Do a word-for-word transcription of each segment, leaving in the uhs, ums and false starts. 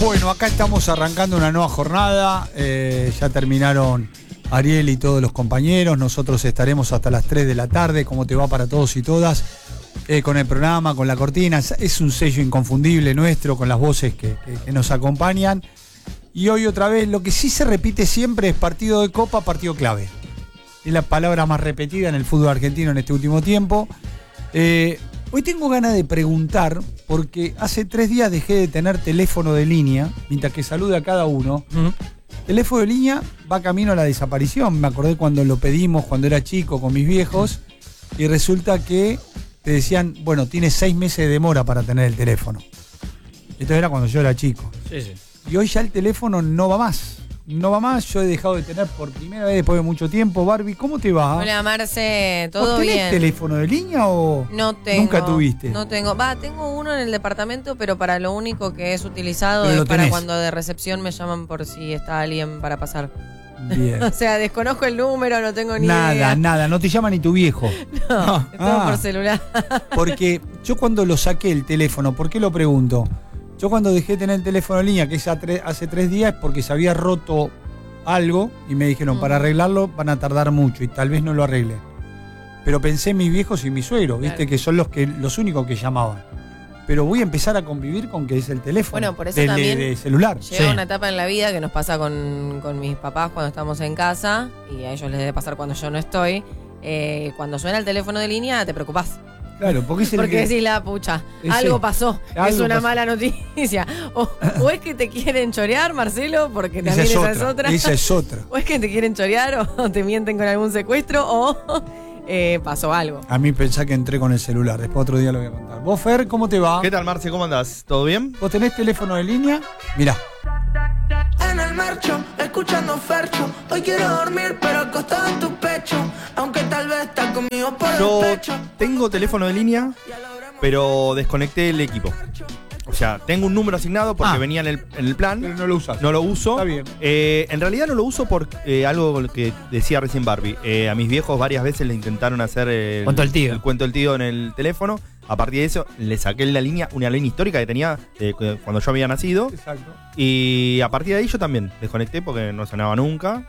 Bueno, acá estamos arrancando una nueva jornada. Eh, ya terminaron Ariel y todos los compañeros. Nosotros estaremos hasta las tres de la tarde. ¿Cómo te va para todos y todas? Eh, con el programa, con la cortina. Es un sello inconfundible nuestro, con las voces que, que, que nos acompañan. Y hoy otra vez, lo que sí se repite siempre es partido de Copa, partido clave. Es la palabra más repetida en el fútbol argentino en este último tiempo. Eh, hoy tengo ganas de preguntar, porque hace tres días dejé de tener teléfono de línea, mientras que salude a cada uno. Uh-huh. Teléfono de línea va camino a la desaparición. Me acordé cuando lo pedimos, cuando era chico, con mis viejos, y resulta que te decían, bueno, tienes seis meses de demora para tener el teléfono. Esto era cuando yo era chico. Sí, sí. Y hoy ya el teléfono no va más. No va más, yo he dejado de tener por primera vez después de mucho tiempo. Barbie, ¿cómo te va? Hola Marce, ¿todo ¿Vos tenés bien? teléfono de línea o no tengo, nunca tuviste? No tengo, va, tengo uno en el departamento, pero para lo único que es utilizado pero es para tenés. Cuando de recepción me llaman por si está alguien para pasar. Bien. O sea, desconozco el número, no tengo ni nada, idea. Nada, nada, no te llama ni tu viejo. No, no. Es todo ah, por celular. Porque yo cuando lo saqué el teléfono, ¿por qué lo pregunto? Yo cuando dejé de tener el teléfono en línea, que es hace tres días, porque se había roto algo y me dijeron, mm. para arreglarlo van a tardar mucho y tal vez no lo arreglen. Pero pensé en mis viejos y mi suegro, viste, claro, que son los que los únicos que llamaban. Pero voy a empezar a convivir con que es el teléfono. Bueno, por eso de, también de, de celular. Llega sí. una etapa en la vida que nos pasa con, con mis papás cuando estamos en casa, y a ellos les debe pasar cuando yo no estoy. Eh, cuando suena el teléfono de línea te preocupás. Claro, porque, es el porque que... decís la pucha, ese... algo pasó, algo es una pasó. mala noticia. O, o es que te quieren chorear, Marcelo, porque también esa esa es es otra. otra. Esa es otra. O es que te quieren chorear, o te mienten con algún secuestro, o eh, pasó algo. A mí pensá que entré con el celular, después otro día lo voy a contar. ¿Vos, Fer, cómo te va? ¿Qué tal, Marce? ¿Cómo andás? ¿Todo bien? ¿Vos tenés teléfono de línea? Mirá. En el marcho, escuchando Fercho. Hoy quiero dormir, pero acostado en tu pecho. Aunque tal vez estás conmigo por Yo el pecho. tengo teléfono de línea, pero desconecté el equipo. O sea, tengo un número asignado porque ah, venía en el, en el plan. Pero no lo usas. No lo uso. Está bien. Eh, en realidad no lo uso por eh, algo que decía recién Barbie. Eh, a mis viejos varias veces le intentaron hacer el cuento del tío. el cuento del tío en el teléfono. A partir de eso le saqué la línea, una línea histórica que tenía eh, cuando yo había nacido. Exacto. Y a partir de ahí yo también desconecté porque no sonaba nunca.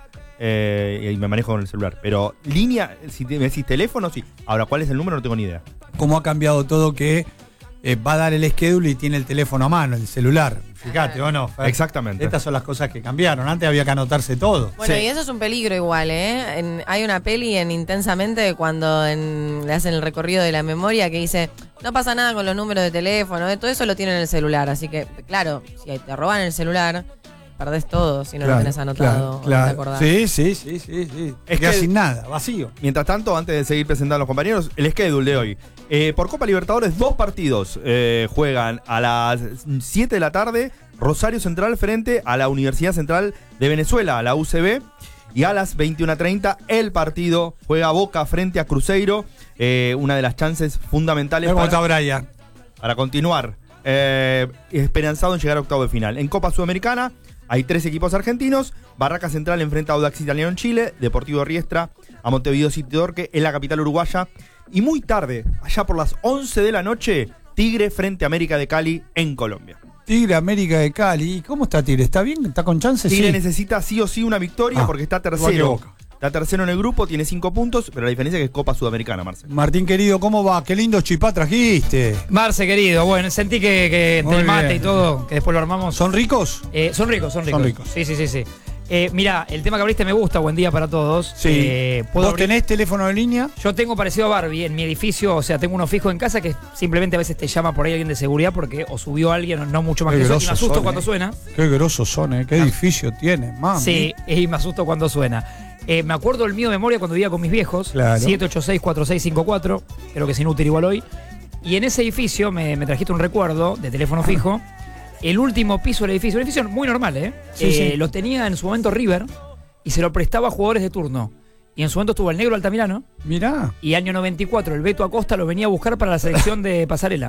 Eh, y me manejo con el celular. Pero línea, si me decís teléfono, sí. Ahora, ¿cuál es el número? No tengo ni idea. Cómo ha cambiado todo que eh, va a dar el schedule y tiene el teléfono a mano, el celular. Fíjate, ¿o no? Fer? Exactamente. Estas son las cosas que cambiaron. Antes había que anotarse todo. Bueno, sí. Y eso es un peligro igual, ¿eh? En, hay una peli en Intensamente cuando en, le hacen el recorrido de la memoria que dice, no pasa nada con los números de teléfono, ¿eh? Todo eso lo tienen en el celular. Así que, claro, si te roban el celular, perdés todo si no claro, lo tenés anotado. Claro, claro. O no te acordás. Sí, sí, sí, sí, sí. Es Queda que sin nada, vacío. Mientras tanto, antes de seguir presentando a los compañeros, el schedule de hoy. Eh, por Copa Libertadores, dos partidos eh, juegan a las siete de la tarde. Rosario Central frente a la Universidad Central de Venezuela, a la U C B. Y a las veintiuna treinta el partido juega Boca frente a Cruzeiro. Eh, una de las chances fundamentales ¿Cómo para, está Brian? para continuar eh, esperanzado en llegar a octavo de final. En Copa Sudamericana hay tres equipos argentinos. Barraca Central enfrenta a Audax Italiano en Chile. Deportivo Riestra a Montevideo City Torque en la capital uruguaya. Y muy tarde, allá por las once de la noche, Tigre frente a América de Cali en Colombia. Tigre, América de Cali. ¿Cómo está Tigre? ¿Está bien? ¿Está con chances? Tigre sí. necesita sí o sí una victoria ah, porque está tercero. Está tercero en el grupo, tiene cinco puntos, pero la diferencia es que es Copa Sudamericana, Marce. Martín, querido, ¿cómo va? Qué lindo chipá trajiste. Marce, querido, bueno, sentí que, que entre el mate y todo, que después lo armamos. ¿Son ricos? Eh, son ricos, son ricos. Son ricos. Sí, sí, sí, sí. Eh, mirá, el tema que abriste me gusta, buen día para todos. Sí. Eh, ¿Vos abrir? tenés teléfono de línea? Yo tengo parecido a Barbie en mi edificio, o sea, tengo uno fijo en casa que simplemente a veces te llama por ahí alguien de seguridad porque o subió alguien o no mucho más Qué que eso y me asusto son, cuando eh. suena. Qué grosos son, ¿eh? Qué ah. edificio tiene, mami. Sí, y me asusto cuando suena. Eh, me acuerdo el mío de memoria cuando vivía con mis viejos, claro. siete ocho seis cuatro seis cinco cuatro, creo que es inútil igual hoy. Y en ese edificio me, me trajiste un recuerdo de teléfono fijo. El último piso del edificio, un edificio muy normal, ¿eh? Sí, eh sí. Lo tenía en su momento River y se lo prestaba a jugadores de turno. Y en su momento estuvo el Negro Altamirano. Mirá. Y año noventa y cuatro el Beto Acosta lo venía a buscar para la selección de Pasarela,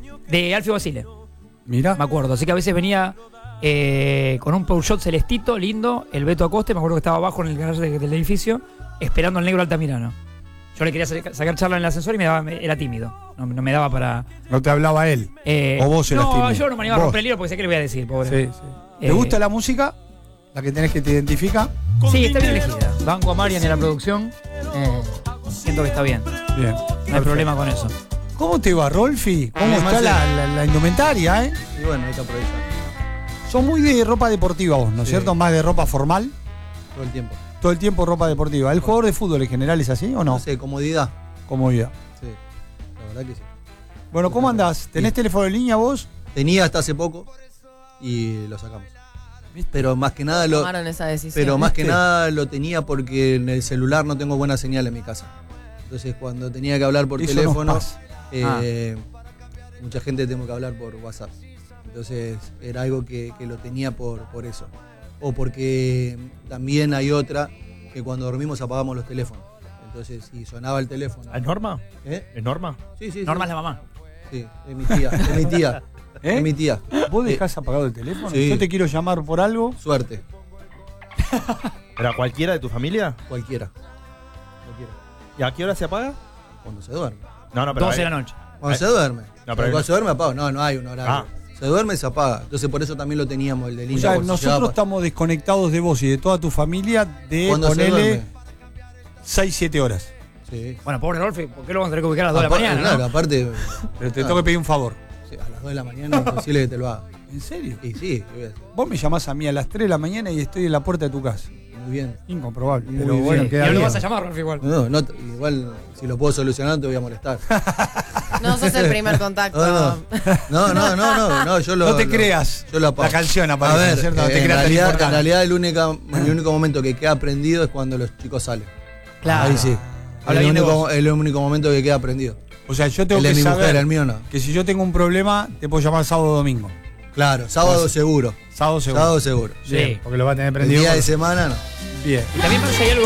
de Alfio Basile. Mirá. Me acuerdo, así que a veces venía eh, con un Peugeot celestito, lindo, el Beto Acosta, me acuerdo que estaba abajo en el garaje de, del edificio, esperando al Negro Altamirano. Yo le quería sacar, sacar charla en el ascensor y me daba, me- era tímido. No, no me daba para. No te hablaba él. eh, O vos eras No, tímido. yo no me animaba a Vos. romper el libro porque sé que le voy a decir, pobre. Sí, sí. ¿Te Eh, gusta la música? La que tenés que te identifica. Sí, está bien elegida. Banco a Marian en la producción. eh, siento que está bien. Bien. No hay problema con eso. ¿Cómo te va, Rolfi? ¿Cómo Bien, está Marcelo. la, la- la indumentaria, eh? Y bueno, hay que aprovechar Sos muy de ropa deportiva vos, ¿no es Sí. cierto? Más de ropa formal. todo el tiempo. Todo el tiempo ropa deportiva. ¿El jugador de fútbol en general es así o no? No sé, comodidad. Comodidad. Sí, la verdad que sí. Bueno, ¿cómo andás? ¿Tenés Sí. teléfono en línea vos? Tenía hasta hace poco y lo sacamos. Pero más que nada lo, Tomaron esa decisión. pero más que ¿Viste? nada lo tenía porque en el celular no tengo buena señal en mi casa. Entonces cuando tenía que hablar por Eso nos teléfono, pasa. eh, mucha gente tengo que hablar por WhatsApp. Entonces era algo que, que lo tenía por, por eso. O porque también hay otra que cuando dormimos apagamos los teléfonos. Entonces si sonaba el teléfono. ¿Es Norma? ¿Eh? ¿Es Norma? Sí, sí, sí. Norma es la mamá. Sí, es mi tía, es mi tía. ¿Eh? Es mi tía. ¿Vos Eh, dejás apagado el teléfono? sí. Yo te quiero llamar por algo. Suerte, ¿Pero a cualquiera de tu familia? cualquiera. Cualquiera. ¿Y a qué hora se apaga? Cuando se duerme. No, no, pero. doce de la noche. Cuando Eh, se duerme. pero Pero hay- cuando se duerme apago. No, no hay un horario. Ah. Se duerme y se apaga. Entonces por eso también lo teníamos el de O línea. sea, por si nosotros llegaba- estamos desconectados de vos y de toda tu familia de Cuando se ponerle duerme. seis, siete horas. Sí. Bueno, pobre Rolfi, ¿por qué lo vamos a tener que ubicar a las dos de la Aparte- mañana? Claro, ¿no? aparte. Pero te Ah. tengo que pedir un favor. sí, a las dos de la mañana es imposible que te lo haga. ¿En serio? Y sí, ¿qué voy a hacer? Vos me llamás a mí a las tres de la mañana y estoy en la puerta de tu casa. Muy bien. Incomprobable. Muy Pero bien. bueno, Y queda ahora lo bien. vas a llamar, Rolfi, igual. No, no, igual si lo puedo solucionar te voy a molestar. No sos el primer contacto. No, no, no, no, no, no, no, yo lo. No te lo- creas. Yo lo apago. La canción A aparece, ver, ¿cierto? No te eh, en, creas tan realidad, en importante. realidad el, única, el único momento que queda prendido es cuando los chicos salen. Claro. Ahí sí. Habla Es el, bien de único, vos. el único momento que queda prendido. O sea, yo tengo El de que mi saber mujer, el mío no. que si yo tengo un problema, te puedo llamar sábado o domingo. Claro, sábado seguro. Sábado seguro. Sábado seguro. Sí. Bien, porque lo va a tener El prendido. día de por- semana no. Bien. Y también pasa hay algo.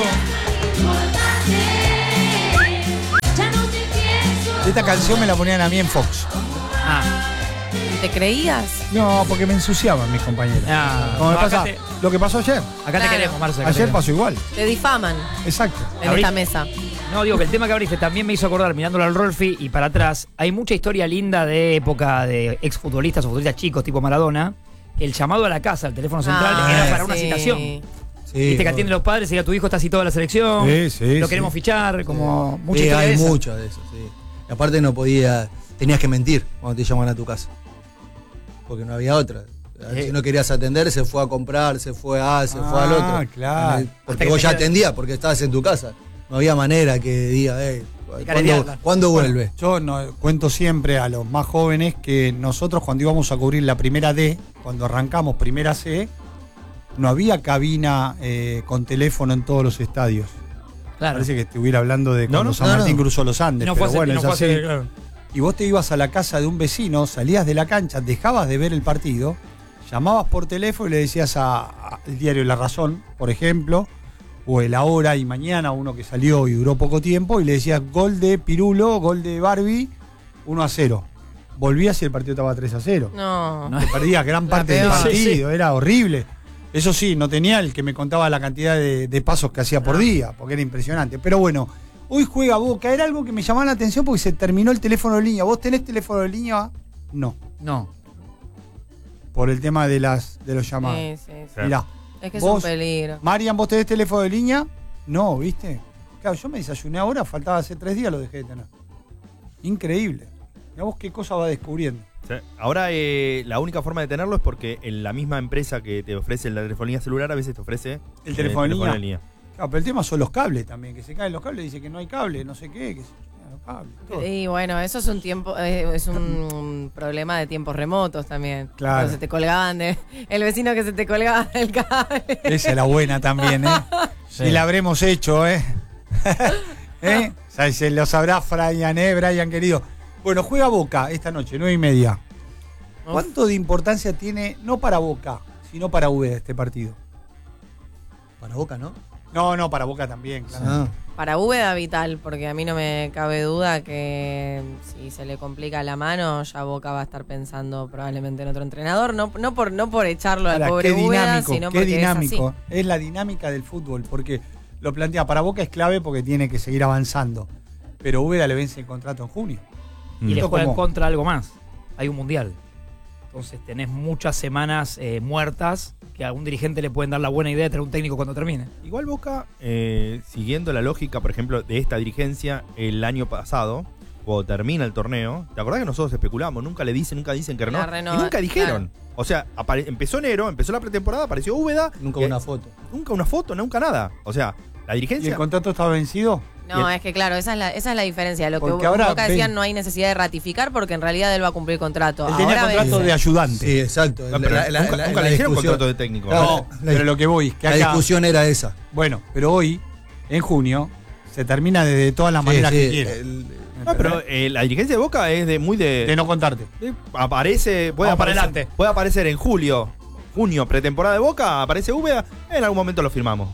Esta canción me la ponían a mí en Fox. Ah, ¿Te creías? No, porque me ensuciaban mis compañeros. ah, Como me no, acá pasa te, lo que pasó ayer. acá te Claro. queremos, Marce. acá te Ayer queremos. pasó igual. Te difaman Exacto. en Abrí- esta mesa. No, digo que el tema que abriste también me hizo acordar, mirándolo al Rolfi y para atrás, hay mucha historia linda de época de exfutbolistas o futbolistas chicos tipo Maradona, que el llamado a la casa, al teléfono central, Ah, era para una sí. citación. Sí, Viste que obvio. atienden los padres y diga tu hijo está citado a la selección, Sí, sí, lo sí. queremos fichar, como mucha Sí, historia hay de esa. mucho de eso, sí. Y aparte no podía, tenías que mentir cuando te llaman a tu casa. Porque no había otra. Sí. Si no querías atender, se fue a comprar, se fue a, se fue al Ah, otro. claro. Eh, Porque Hasta que vos te ya queda- atendías, porque estabas en tu casa. No había manera que diga, eh, ¿cuándo, caretearla. ¿cuándo vuelve? Yo no, cuento siempre a los más jóvenes que nosotros cuando íbamos a cubrir la primera D, cuando arrancamos primera C, no había cabina eh, con teléfono en todos los estadios. Claro. Parece que estuviera hablando de No, cuando no, San no, Martín no. cruzó los Andes. No pero fue hace- bueno, no es fue hace- así. claro. Y vos te ibas a la casa de un vecino, salías de la cancha, dejabas de ver el partido, llamabas por teléfono y le decías a- a- al diario La Razón, por ejemplo, o el Ahora y Mañana, uno que salió y duró poco tiempo, y le decías gol de Pirulo, gol de Barbie, uno a cero. Volvías y el partido estaba tres a cero. No. No. Te perdías gran La parte del peor. partido, era horrible. Eso sí, no tenía el que me contaba la cantidad de, de pasos que hacía por día, porque era impresionante. Pero bueno, hoy juega Boca, era algo que me llamaba la atención porque se terminó el teléfono de línea. ¿Vos tenés teléfono de línea? No, No. por el tema de las de los llamados. Sí, sí, sí. Mirá, Es que es Vos- un peligro. Marian, ¿vos tenés teléfono de línea? No, ¿viste? Claro, yo me desayuné ahora, faltaba hace tres días, lo dejé de tener. Increíble. Mirá vos qué cosa va descubriendo. Sí. Ahora eh, la única forma de tenerlo es porque en la misma empresa que te ofrece la telefonía celular a veces te ofrece ¿El eh, teléfono de línea? línea. Claro, pero el tema son los cables también, que se caen los cables, dice que no hay cable, no sé qué, que se caen los cables. todo. Y bueno, eso es un tiempo, eh, es un problema de tiempos remotos también. Claro. Cuando se te colgaban de. El vecino que se te colgaba del cable. Esa era buena también, ¿eh? Sí. Y la habremos hecho, ¿eh? ¿Eh? O sea, se lo sabrá Brian, ¿eh? Brian, querido. Bueno, juega Boca esta noche, nueve y media. ¿Cuánto de importancia tiene, no para Boca, sino para U B este partido? Para Boca, ¿no? No, no, para Boca también, claro. Ah, Para Úbeda vital, porque a mí no me cabe duda que si se le complica la mano, ya Boca va a estar pensando probablemente en otro entrenador. No, no por no por echarlo al Ahora, pobre qué Úbeda, dinámico, sino qué porque dinámico. es así. Es, la dinámica del fútbol, porque lo plantea, para Boca es clave porque tiene que seguir avanzando. pero Úbeda le vence el contrato en junio. Y le ¿Esto juega en cómo? contra algo más. Hay un mundial. Entonces tenés muchas semanas eh, muertas que a algún dirigente le pueden dar la buena idea de tener un técnico cuando termine. Igual Boca, eh, siguiendo la lógica, por ejemplo, de esta dirigencia, el año pasado, cuando termina el torneo, ¿te acordás que nosotros especulamos? Nunca le dicen, nunca dicen que La no. renova- Y nunca dijeron. claro. O sea, apare- empezó enero, empezó la pretemporada, apareció Úbeda. Nunca eh, una foto. Nunca una foto, nunca nada. O sea, la ¿Y el dirigencia... contrato está vencido? No, es que claro, esa es la, esa es la diferencia. Lo que Porque Bo- ahora Boca decían ven- no hay necesidad de ratificar porque en realidad él va a cumplir contrato. Él tenía Ahora contrato vence. de ayudante. Sí, exacto. No, pero La- la- nunca, la- nunca la le dijeron discusión- contrato de técnico. Claro. No, la- pero lo que voy es que La acá, discusión era esa. bueno, pero hoy, en junio, se termina de, de todas las Sí, maneras sí, que quiera. el- No, pero eh, la dirigencia de Boca es de muy de... De no contarte. Eh, Aparece, puede Vamos para aparecer, adelante. puede aparecer en julio, junio, pretemporada de Boca, aparece Úbeda, en algún momento lo firmamos.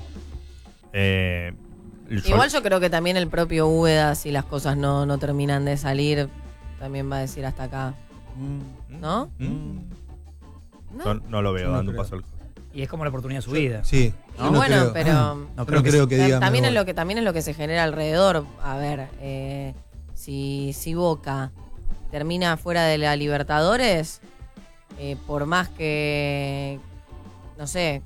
Eh, el Igual sol- yo creo que también el propio Úbeda, si las cosas no, no terminan de salir, también va a decir hasta acá. ¿No? Mm, ¿No? no, no lo veo Yo no dando un creo. paso al... Y es como la oportunidad de su vida. Sí. No, yo no bueno, creo. pero No No creo creo, que que, ta- diga. también me es voy. lo que también es lo que se genera alrededor. A ver, eh, si, si Boca termina fuera de la Libertadores, eh, por más que no sé,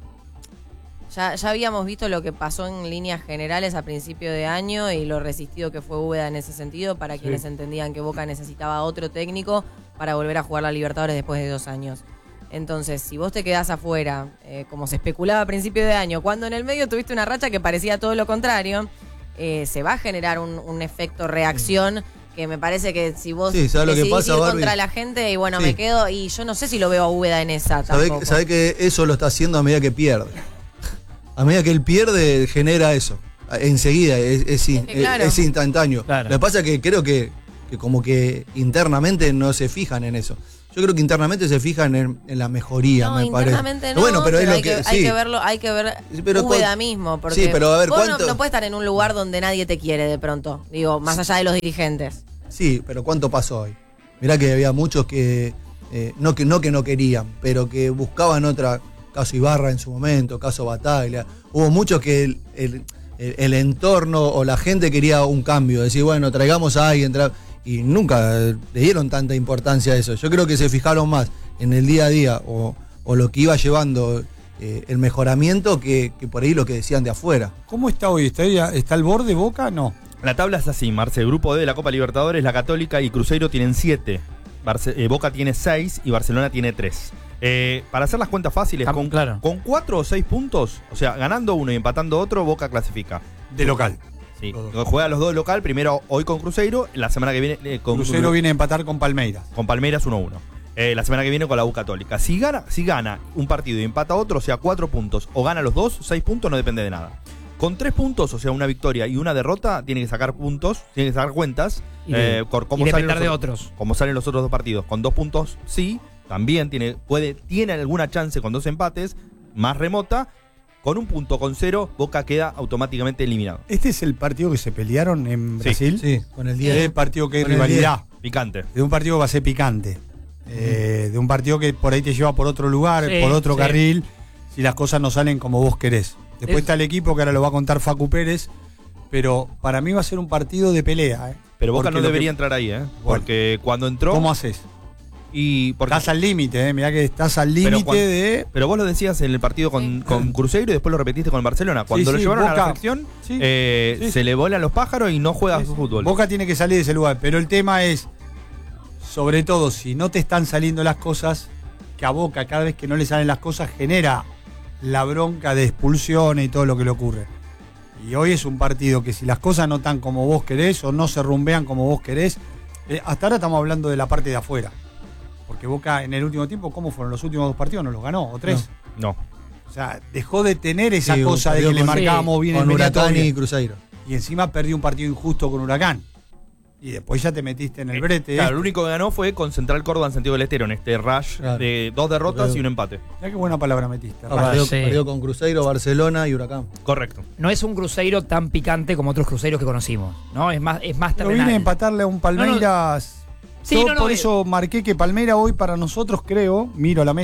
ya, ya habíamos visto lo que pasó en líneas generales a principio de año y lo resistido que fue Úbeda en ese sentido para quienes entendían que Boca necesitaba otro técnico para volver a jugar la Libertadores después de dos años. Entonces, si vos te quedás afuera, eh, como se especulaba a principio de año, cuando en el medio tuviste una racha que parecía todo lo contrario, eh, se va a generar un, un efecto reacción que me parece que si vos Sí, ¿sabes lo que decidís pasa, ir Barbie? contra la gente y bueno, Sí. me quedo y yo no sé si lo veo a Úbeda en esa ¿Sabe, tampoco. sabe que eso lo está haciendo a medida que pierde? A medida que él pierde, genera eso. Enseguida, es, es, in- Es que claro. es instantáneo. Claro. Lo que pasa es que creo que, que como que internamente no se fijan en eso. Yo creo que internamente se fijan en, en la mejoría, No, me parece. internamente no, Bueno, pero, es lo hay, que, que, hay sí. que verlo, hay que ver Sí, pero Úbeda cuán- mismo, porque Sí, pero a ver, vos no- ¿cuánto? no, puedes estar en un lugar donde nadie te quiere de pronto, digo, más allá de los dirigentes. Sí, pero ¿cuánto pasó hoy? Mirá que había muchos que, eh, no que no que no querían, pero que buscaban otra, caso Ibarra en su momento, caso Bataglia. Hubo muchos que el, el- el- el entorno o la gente quería un cambio, decir, bueno, traigamos a alguien, tra- y nunca eh, le dieron tanta importancia a eso. Yo creo que se fijaron más en el día a día o, o lo que iba llevando eh, el mejoramiento que, que por ahí lo que decían de afuera. ¿Cómo está hoy? ¿Está, está al borde Boca? No. La tabla es así, Marce. El grupo D de la Copa Libertadores, la Católica y Cruzeiro tienen siete. Barce- eh, Boca tiene seis y Barcelona tiene tres. Eh, para hacer las cuentas fáciles, Ah, con, claro. con cuatro o seis puntos, o sea, ganando uno y empatando otro, Boca clasifica. De local. Sí. Los dos. Juega los dos local, primero hoy con Cruzeiro, la semana que viene eh, con Crucero viene a empatar con Palmeiras. con Palmeiras uno uno. Eh, la semana que viene con la U Católica. Si gana, si gana un partido y empata otro, o sea, cuatro puntos, o gana los dos, seis puntos, no depende de nada. Con tres puntos, o sea, una victoria y una derrota, tiene que sacar puntos, tiene que sacar cuentas. Y de- eh, por y cómo salen depender los de otros- otros. Como salen los otros dos partidos. Con dos puntos, sí, también tiene, puede, tiene alguna chance con dos empates, más remota. Con un punto, con cero, Boca queda automáticamente eliminado. ¿Este es el partido que se pelearon en Sí. Brasil? Sí, con el Es diez. el partido que hay Con el rivalidad. Picante. De un partido que va a ser picante. Eh, de un partido que por ahí te lleva por otro lugar, Sí, por otro sí. carril, si las cosas no salen como vos querés. Después Es- está el equipo que ahora lo va a contar Facu Pérez, pero para mí va a ser un partido de pelea. ¿eh? Pero Boca Porque no lo debería que- entrar ahí, ¿eh? Porque cuando entró. ¿Cómo haces? Y porque, Estás al límite, ¿eh? Mirá que estás al Pero límite cuando- de... Pero vos lo decías en el partido con, con Cruzeiro y después lo repetiste con el Barcelona. Cuando Sí, lo sí, llevaron a Boca- la sección, sí, eh, sí. se le volan los pájaros y no juega Sí, su sí. fútbol. Boca tiene que salir de ese lugar, pero el tema es, sobre todo, si no te están saliendo las cosas, que a Boca cada vez que no le salen las cosas genera la bronca de expulsiones y todo lo que le ocurre. Y hoy es un partido que si las cosas no están como vos querés o no se rumbean como vos querés, eh, hasta ahora estamos hablando de la parte de afuera. Porque Boca en el último tiempo, ¿cómo fueron los últimos dos partidos? ¿No los ganó? ¿O tres? No. O sea, dejó de tener esa Sí, cosa de perdió que le con- marcábamos bien con el Huracán eliminatoria. y Cruzeiro. Y encima perdió un partido injusto con Huracán. Y después ya te metiste en el brete. Claro, ¿eh? lo único que ganó fue con Central Córdoba en Santiago del Estero, en este rush Claro. de dos derrotas Claro. y un empate. Mirá qué buena palabra metiste. Ah, Rafa. perdió, sí. perdió con Cruzeiro, Barcelona y Huracán. Correcto. No es un Cruzeiro tan picante como otros Cruzeiros que conocimos, ¿no? Es más, es más Pero terrenal. vine a empatarle a un Palmeiras. Sí, Yo no, no, por eh. eso marqué que Palmeiras hoy para nosotros, creo, miro a la mesa,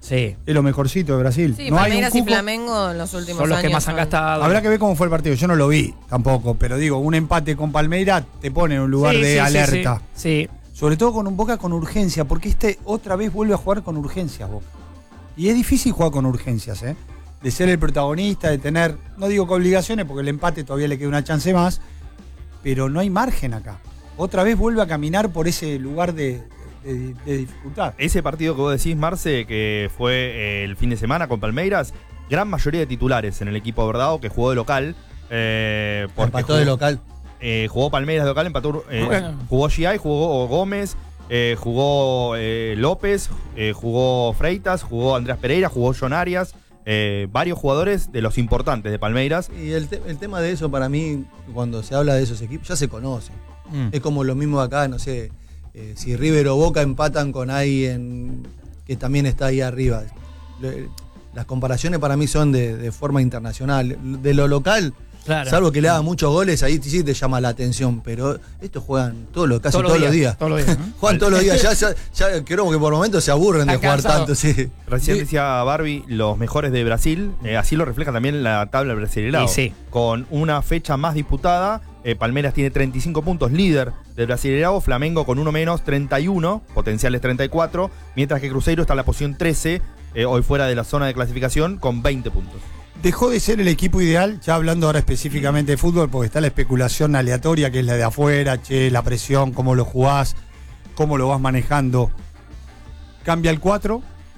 Sí. Es lo mejorcito de Brasil. Sí, no hay un Palmeiras y cupo. Flamengo en los últimos Son los años. que más han son- gastado. Habrá que ver cómo fue el partido. Yo no lo vi tampoco, pero digo, un empate con Palmeiras te pone en un lugar Sí, de sí, sí, alerta. Sí. sí. Sobre todo con un Boca con urgencia, porque este otra vez vuelve a jugar con urgencias, Boca. Y es difícil jugar con urgencias, ¿eh? De ser el protagonista, de tener, no digo que obligaciones, porque el empate todavía le queda una chance más, pero no hay margen acá. Otra vez vuelve a caminar por ese lugar de, de- de dificultad. Ese partido que vos decís, Marce, que fue eh, el fin de semana con Palmeiras, gran mayoría de titulares en el equipo verdado que jugó de local. Eh, porque Empató jugó, de local. eh, jugó Palmeiras de local, empató. eh, Bueno. Jugó G I, jugó Gómez, eh, jugó eh, López, eh, jugó Freitas, jugó Andrés Pereira, jugó John Arias. Eh, varios jugadores de los importantes de Palmeiras. Y el, te- el tema de eso, para mí, cuando se habla de esos equipos, ya se conoce. Mm. Es como lo mismo acá, no sé, eh, si River o Boca empatan con alguien que también está ahí arriba. Le- Las comparaciones para mí son de, de forma internacional. De lo local, Claro. salvo que le hagan muchos goles, ahí sí te llama la atención. Pero estos juegan todos los, casi Todos todos, los los días, días. todos los días, ¿no? Juegan todos los días. Ya, ya, ya creo que por momentos se aburren de Están jugar cansados. tanto, sí. Recién Sí. decía Barbie, los mejores de Brasil, eh, así lo refleja también la tabla brasileña. Y sí. Con una fecha más disputada, eh, Palmeiras tiene treinta y cinco puntos, líder del Brasileirao, Flamengo con uno menos, treinta y uno, potenciales treinta y cuatro, mientras que Cruzeiro está en la posición trece, eh, hoy fuera de la zona de clasificación, con veinte puntos. Dejó de ser el equipo ideal, ya hablando ahora específicamente de fútbol, porque está la especulación aleatoria, que es la de afuera, che, la presión, cómo lo jugás, cómo lo vas manejando. Cambia el cuatro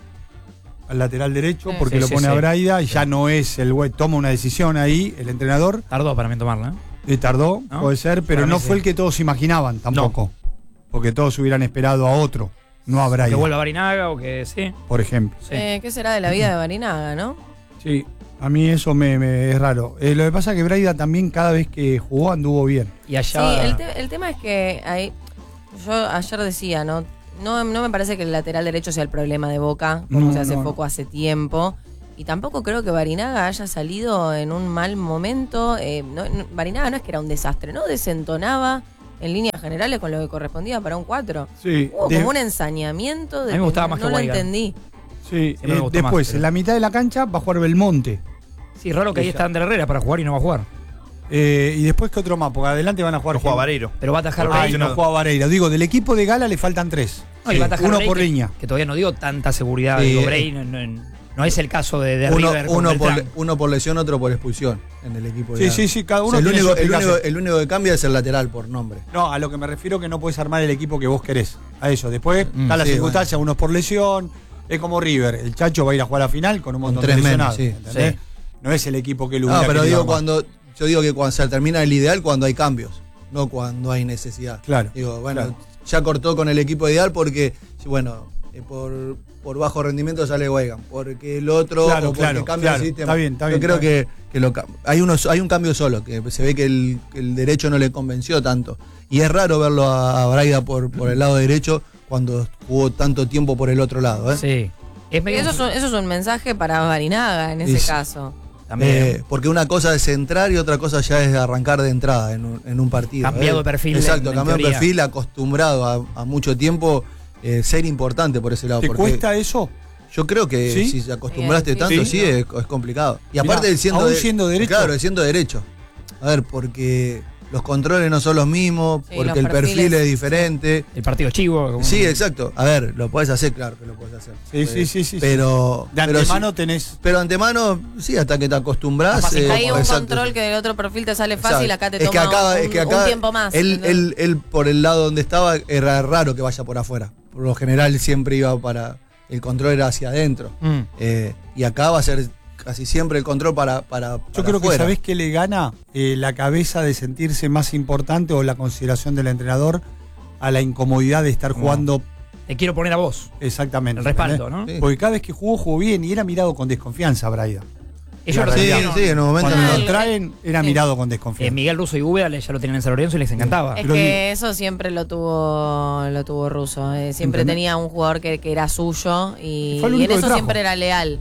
al lateral derecho, Sí. porque Sí, lo sí, pone sí. a Braida y ya no es el güey, toma una decisión ahí, el entrenador, Tardó para mí en tomarla. ¿eh? le tardó, ¿No? puede ser, pero Para mí no sí. fue el que todos imaginaban tampoco, porque todos hubieran esperado a otro, no a Que Braida, vuelva Barinaga o que sí. por ejemplo. sí. Eh, ¿Qué será de la vida de Barinaga, no? Sí, a mí eso me, me- es raro. Eh, lo que pasa es que Braida también cada vez que jugó anduvo bien. Y allá. Sí, el, te- el tema es que hay, yo ayer decía, ¿no? No, no me parece que el lateral derecho sea el problema de Boca, como No, se hace no, foco no. hace tiempo. Y tampoco creo que Barinaga haya salido en un mal momento. Eh, no- no- Barinaga no es que era un desastre, ¿no? Desentonaba en líneas generales con lo que correspondía para un cuatro. Sí, Hubo de- como un ensañamiento de A mí me gustaba que más no que lo Weigand. entendí. sí. Siempre me Eh, gustó más, después, pero- en la mitad de la cancha va a jugar Belmonte. Sí, raro que ahí Ella. está Ander Herrera para jugar y no va a jugar. Eh, y después, ¿qué otro más? Porque adelante van a jugar. No juega gente. Vareiro. Pero va a atajar Ay, Oreiro. no juega Vareiro. Digo, del equipo de Gala le faltan tres. No, y Sí, va a atajar uno Rey, por que- línea. Que todavía no digo tanta seguridad. Sí, digo, eh. Bray no, no- no es el caso de, de Uno, River con uno, por, Beltrán. uno por lesión, otro por expulsión en el equipo. de Sí, Gala. sí, sí, cada O uno sea, el, tiene único, su el, único, explicación. el único que cambia es el lateral por nombre. No, a lo que me refiero que no puedes armar el equipo que vos querés. A eso. Después Mm, está la sí, circunstancia, uno es por lesión. Es como River. El Chacho va a ir a jugar a la final con un montón tres de menos, lesionados. sí. ¿entendés? Sí. No es el equipo que lo No, hubiera pero querido digo armar. cuando yo digo que cuando se termina el ideal cuando hay cambios, no cuando hay necesidad. Claro, Digo, bueno, claro. ya cortó con el equipo ideal porque, bueno, eh, por, por bajo rendimiento sale Weigand, porque el otro Claro, o porque claro, cambia claro. el sistema. Está bien, está bien, Yo creo está que, que lo, cam- hay, unos, hay un cambio solo, que se ve que el, que el derecho no le convenció tanto. Y es raro verlo a, a Braida por, por el lado derecho cuando jugó tanto tiempo por el otro lado. ¿eh? Sí. Es Y medio eso es, un, eso es un mensaje para Barinaga en ese Y sí. caso. también Eh, porque una cosa es entrar y otra cosa ya es arrancar de entrada en un, en un partido. Cambiado ¿eh? de perfil, Exacto, en- en cambiado de teoría. perfil, acostumbrado a, a mucho tiempo eh, ser importante por ese lado. ¿Te porque cuesta eso? Yo creo que ¿Sí? si te acostumbraste Sí, tanto, sí, sí, ¿no? es, es complicado. Y Mirá, aparte, siendo, aún de- siendo derecho. Claro, siendo derecho. A ver, porque los controles no son los mismos, Sí, porque los el perfil perfiles, es diferente. el partido chivo. como- Sí, exacto. A ver, lo podés hacer, claro que lo podés hacer. Sí, Eh, sí, sí, sí. Pero, De pero antemano sí- tenés. pero antemano, sí, hasta que te acostumbras. Capaz eh, Hay un exacto. control que del otro perfil te sale fácil, Exacto. acá te Es que toma acá- un, es que un acá tiempo más. Él, ¿entendés? él, él, por el lado donde estaba, era raro que vaya por afuera. Por lo general siempre iba para. El control era hacia adentro. Mm. Eh, y acá va a ser casi siempre el control para. para, Yo para creo que afuera. sabés que le gana eh, la cabeza de sentirse más importante o la consideración del entrenador a la incomodidad de estar jugando Te quiero poner a vos. exactamente. El respaldo, ¿entendés? ¿no? Sí. Porque cada vez que jugó, jugó bien y era mirado con desconfianza, Braida. Ellos La lo Sí, realidad. tuvieron. sí, en un momento. Cuando Ah, lo el- traen, era sí. mirado con Eh, desconfianza. Miguel Russo y Úbeda ya lo tenían en San Lorenzo y les encantaba. Es Pero que digo- eso siempre lo tuvo lo tuvo Russo. eh, Siempre ¿Entendés? tenía un jugador que, que era suyo y, Fue el y en único que eso trajo. siempre era leal.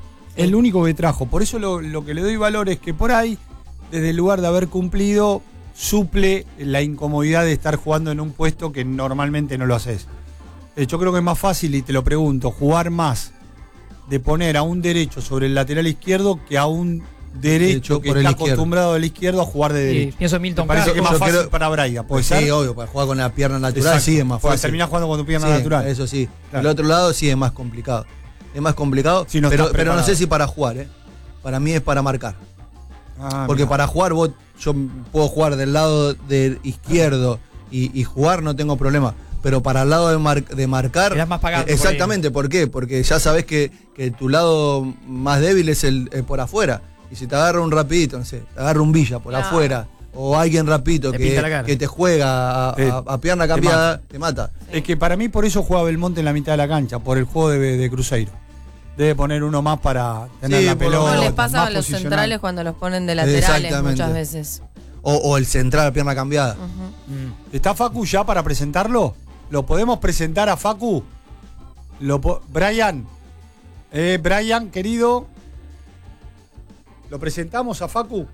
El único que trajo. Por eso lo, lo que le doy valor es que por ahí, desde el lugar de haber cumplido, suple la incomodidad de estar jugando en un puesto que normalmente no lo haces. Eh, yo creo que es más fácil, y te lo pregunto, jugar más de poner a un derecho sobre el lateral izquierdo que a un derecho que por el está izquierdo. acostumbrado del izquierdo a jugar de Sí, derecho. pienso en Milton Me parece Castro. que es más Yo fácil creo- para Braida, ¿puede Sí, ser? obvio, para jugar con la pierna natural Exacto, sí es más porque fácil. terminás jugando con tu pierna Sí, natural. Eso sí. Claro. El otro lado sí es más complicado. Es más complicado, Sí, no pero, estás pero no preparado. sé si para jugar, ¿eh? Para mí es para marcar. Ah, Porque mirá. para jugar vos, yo puedo jugar del lado del izquierdo y, y jugar no tengo problema. Pero para el lado de, mar- de marcar. Quedás más pagando eh, Exactamente, ¿por qué? Porque ya sabés que, que tu lado más débil es el, el por afuera. Y si te agarra un rapidito, no sé, te agarra un Villa por Claro. afuera, o alguien rapidito Te que, pinta la cara. que te juega a, Eh, a- a pierna te cambiada, te mata. Es que para mí por eso juega Belmonte en la mitad de la cancha, por el juego de, de Cruzeiro. Debe poner uno más para tener Sí, la por lo pelota. No menos. les pasa más a los posicional. centrales cuando los ponen de laterales Exactamente. muchas veces. O, o el central, pierna cambiada. Ujú. Mm. ¿Está Facu ya para presentarlo? ¿Lo podemos presentar a Facu? Lo po- Brian. Eh, Brian, querido. ¿Lo presentamos a Facu?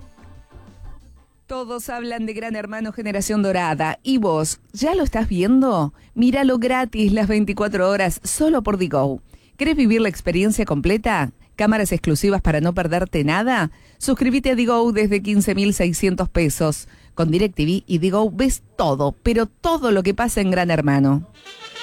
Todos hablan de Gran Hermano Generación Dorada. ¿Y vos, ya lo estás viendo? Míralo gratis las veinticuatro horas solo por Digo. ¿Querés vivir la experiencia completa? ¿Cámaras exclusivas para no perderte nada? Suscríbete a Digo desde quince mil seiscientos pesos. Con DirecTV y Digo ves todo, pero todo lo que pasa en Gran Hermano.